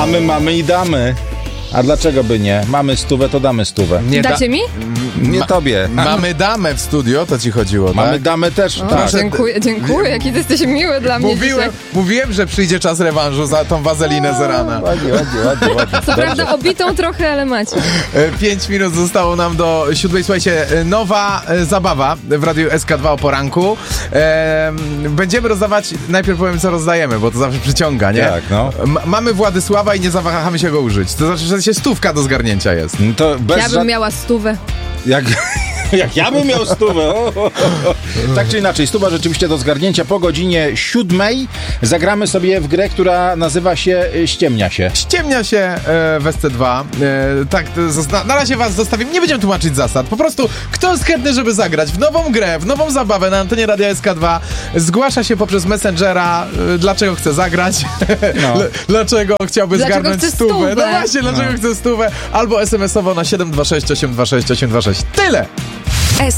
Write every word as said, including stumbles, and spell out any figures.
Mamy, mamy i damy. A dlaczego by nie? Mamy stówę, to damy stówę. Nie Dacie da- mi? Nie Ma- tobie. Mamy damę w studio, to ci chodziło, Mamy tak? damę też, O, tak. dziękuję, dziękuję. Jaki ty jesteś miły dla mnie Mówiłem, dzisiaj. mówiłem, że przyjdzie czas rewanżu za tą wazelinę z rana. Ładnie, ładnie, ładnie, ładnie. Co prawda obitą trochę, ale macie. E, Pięć minut zostało nam do siódmej. Słuchajcie, e, nowa e, zabawa w Radiu S K dwa o poranku. E, będziemy rozdawać, najpierw powiem, co rozdajemy, bo to zawsze przyciąga, nie? Tak, no. M- mamy Władysława i nie zawahamy się go użyć. To znaczy, że się stówka do zgarnięcia jest. To bez Ja bym żad- miała stówę. Jak, jak ja bym miał stówę. O, o, o. Tak czy inaczej, stuwa rzeczywiście do zgarnięcia po godzinie siódmej. Zagramy sobie w grę, która nazywa się Ściemnia się. Ściemnia się e, w S C dwa. E, tak, to zosta- na razie was zostawimy. Nie będziemy tłumaczyć zasad. Po prostu, kto jest chętny, żeby zagrać w nową grę, w nową zabawę na antenie Radia S K dwa, zgłasza się poprzez Messengera, e, dlaczego chce zagrać, No. L- dlaczego chciałby Dlaczego zgarnąć chce stówę. stówę? No właśnie, dlaczego No. chce stówę. Albo es em esowo na siedem dwa sześć osiem dwa sześć osiem dwa sześć. Tyle!